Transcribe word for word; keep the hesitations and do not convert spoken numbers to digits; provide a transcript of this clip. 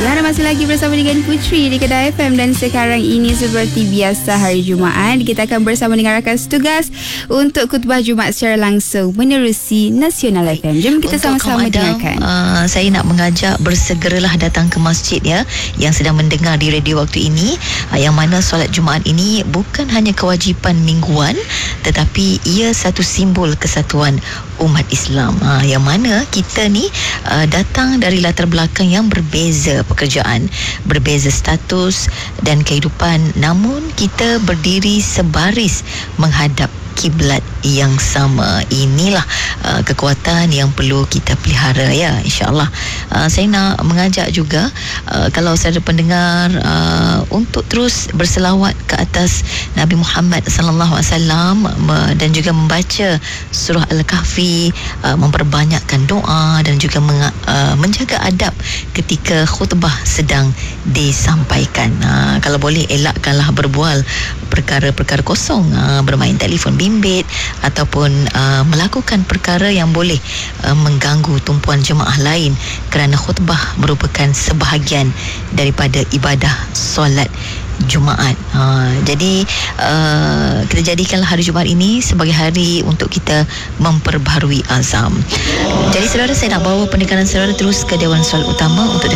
Anda masih lagi bersama dengan Putri di Kedah F M, dan sekarang ini seperti biasa hari Jumaat kita akan bersama dengan rakan setugas untuk khutbah Jumaat secara langsung menerusi Nasional F M. Jom kita Untuk sama-sama Adam, dengarkan. uh, saya nak mengajak bersegeralah datang ke masjid ya, yang sedang mendengar di radio waktu ini, uh, yang mana solat Jumaat ini bukan hanya kewajipan mingguan, tetapi ia satu simbol kesatuan umat Islam, uh, yang mana kita ni uh, datang dari latar belakang yang berbeza, pekerjaan, berbeza status dan kehidupan, namun kita berdiri sebaris menghadap kiblat yang sama. Inilah uh, kekuatan yang perlu kita pelihara ya, insya-Allah. Uh, saya nak mengajak juga uh, kalau saudara pendengar uh, untuk terus berselawat ke atas Nabi Muhammad sallallahu alaihi wasallam dan juga membaca surah Al-Kahfi, uh, memperbanyakkan doa dan juga meng, uh, menjaga adab ketika khutbah sedang disampaikan. Uh, kalau boleh elakkanlah berbual perkara-perkara kosong, uh, bermain telefon bimbit ataupun uh, melakukan perkara yang boleh uh, mengganggu tumpuan jemaah lain, kerana khutbah merupakan sebahagian daripada ibadah solat Jumaat. Ha, jadi uh, kita jadikanlah hari Jumaat ini sebagai hari untuk kita memperbaharui azam. Jadi saudara, saya nak bawa pendengaran saudara terus ke Dewan Solat Utama untuk